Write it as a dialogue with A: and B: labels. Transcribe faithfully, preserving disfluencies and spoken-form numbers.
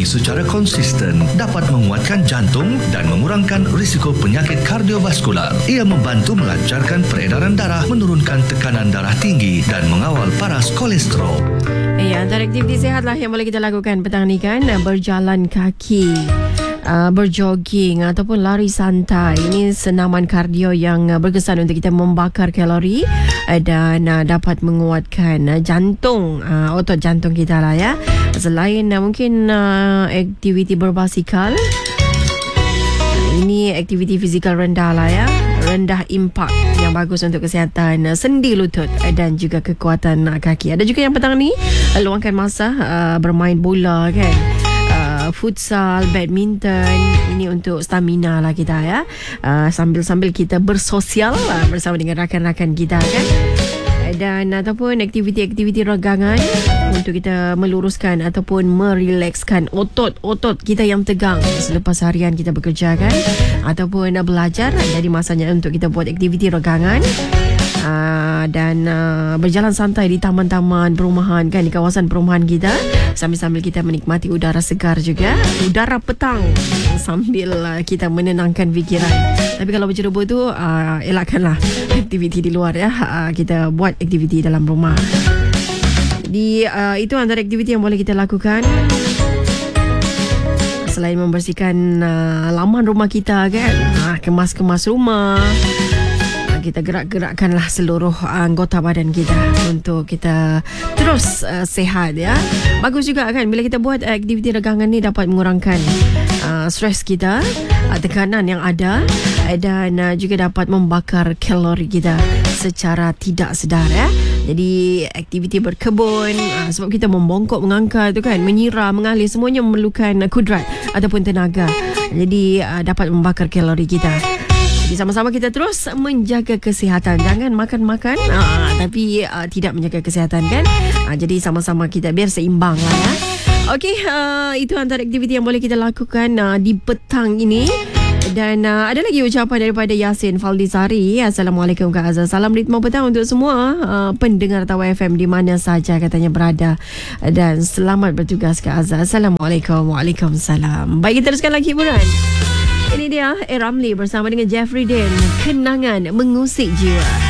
A: secara konsisten dapat menguatkan jantung dan mengurangkan risiko penyakit kardiovaskular. Ia membantu melancarkan peredaran darah, menurunkan tekanan darah tinggi dan mengawal paras kolesterol.
B: Ya, antara aktiviti sihatlah yang boleh kita lakukan petang ni kan, berjalan kaki, Uh, berjogging ataupun lari santai. Ini senaman kardio yang uh, berkesan untuk kita membakar kalori uh, dan uh, dapat menguatkan uh, jantung, uh, otot jantung kita lah ya. Selain uh, mungkin uh, aktiviti berbasikal, uh, ini aktiviti fizikal rendah lah ya, rendah impak yang bagus untuk kesihatan uh, sendi lutut uh, dan juga kekuatan uh, kaki. Ada juga yang petang ni uh, luangkan masa uh, bermain bola kan, futsal, badminton. Ini untuk stamina lah kita ya, uh, sambil-sambil kita bersosial uh, bersama dengan rakan-rakan kita kan, dan ataupun aktiviti-aktiviti regangan untuk kita meluruskan ataupun merilekskan otot-otot kita yang tegang selepas harian kita bekerja kan, ataupun uh, belajar. Jadi masanya untuk kita buat aktiviti regangan. Uh, dan uh, berjalan santai di taman-taman perumahan kan, di kawasan perumahan kita, sambil-sambil kita menikmati udara segar juga, udara petang, sambil uh, kita menenangkan fikiran. Tapi kalau berceroboh tu uh, elakkanlah aktiviti di luar ya, uh, kita buat aktiviti dalam rumah. Di uh, itu antara aktiviti yang boleh kita lakukan selain membersihkan uh, laman rumah kita kan, uh, kemas-kemas rumah. Kita gerak-gerakkanlah seluruh anggota badan kita untuk kita terus uh, sehat ya. Bagus juga kan bila kita buat aktiviti regangan ni, dapat mengurangkan uh, stres kita, uh, tekanan yang ada, uh, dan uh, juga dapat membakar kalori kita secara tidak sedar ya. Jadi aktiviti berkebun, uh, sebab kita membongkok, mengangkat tu kan, menyiram, mengalir, semuanya memerlukan uh, kudrat ataupun tenaga. Jadi uh, dapat membakar kalori kita. Jadi sama-sama kita terus menjaga kesihatan. Jangan makan-makan aa, tapi aa, tidak menjaga kesihatan kan. Aa, jadi sama-sama kita biar seimbang lah ya. Okey, aa, itu antara aktiviti yang boleh kita lakukan aa, di petang ini. Dan aa, ada lagi ucapan daripada Yasin Faldisari. Assalamualaikum Kak Azhar. Salam ritmo petang untuk semua aa, pendengar Tawar F M di mana saja katanya berada. Dan selamat bertugas Kak Azhar. Assalamualaikum. Waalaikumsalam. Baik, kita teruskan lagi hiburan. Ini dia A. Ramli bersama dengan Jeffrey Dean, Kenangan Mengusik Jiwa.